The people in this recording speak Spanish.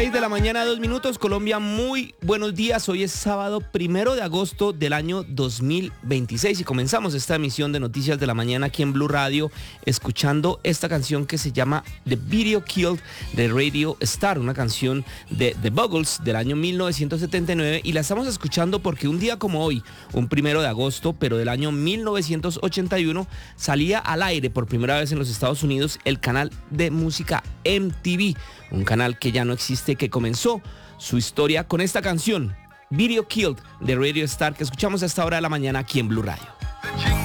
6 de la mañana, 2 minutos. Colombia, muy buenos días. Hoy es sábado 1 de agosto del año 2026 y comenzamos esta emisión de Noticias de la Mañana aquí en Blue Radio escuchando esta canción que se llama The Video Killed de Radio Star, una canción de The Buggles del año 1979, y la estamos escuchando porque un día como hoy, un 1 de agosto, pero del año 1981, salía al aire por primera vez en los Estados Unidos el canal de música MTV, un canal que ya no existe, que comenzó su historia con esta canción, Video Killed de Radio Star, que escuchamos a esta hora de la mañana aquí en Blue Radio.